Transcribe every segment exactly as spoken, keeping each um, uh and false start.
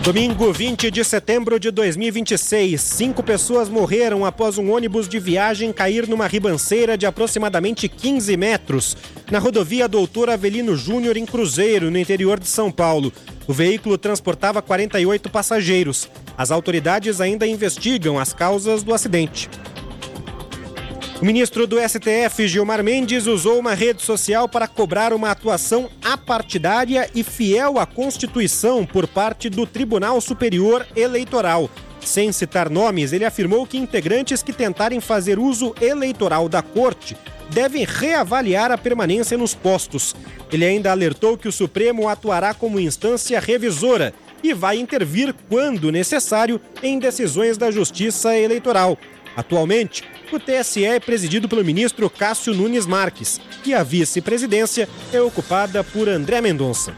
Domingo vinte de setembro de dois mil e vinte e seis, cinco pessoas morreram após um ônibus de viagem cair numa ribanceira de aproximadamente quinze metros na rodovia Doutor Avelino Júnior, em Cruzeiro, no interior de São Paulo. O veículo transportava quarenta e oito passageiros. As autoridades ainda investigam as causas do acidente. O ministro do S T F, Gilmar Mendes, usou uma rede social para cobrar uma atuação apartidária e fiel à Constituição por parte do Tribunal Superior Eleitoral. Sem citar nomes, ele afirmou que integrantes que tentarem fazer uso eleitoral da Corte devem reavaliar a permanência nos postos. Ele ainda alertou que o Supremo atuará como instância revisora e vai intervir, quando necessário, em decisões da Justiça Eleitoral. Atualmente, o T S E é presidido pelo ministro Cássio Nunes Marques e a vice-presidência é ocupada por André Mendonça.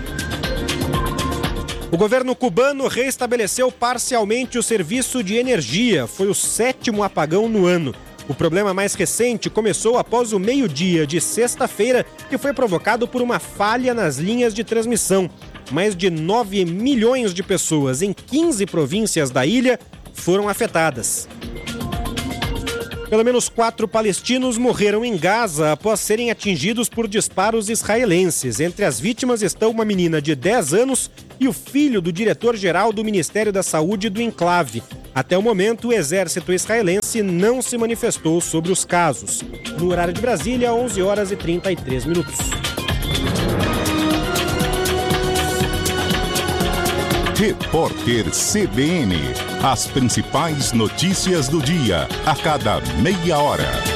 O governo cubano reestabeleceu parcialmente o serviço de energia. Foi o sétimo apagão no ano. O problema mais recente começou após o meio-dia de sexta-feira e foi provocado por uma falha nas linhas de transmissão. Mais de nove milhões de pessoas em quinze províncias da ilha foram afetadas. Pelo menos quatro palestinos morreram em Gaza após serem atingidos por disparos israelenses. Entre as vítimas estão uma menina de dez anos e o filho do diretor-geral do Ministério da Saúde do enclave. Até o momento, o exército israelense não se manifestou sobre os casos. No horário de Brasília, onze horas e trinta e três minutos. Repórter C B N. As principais notícias do dia, a cada meia hora.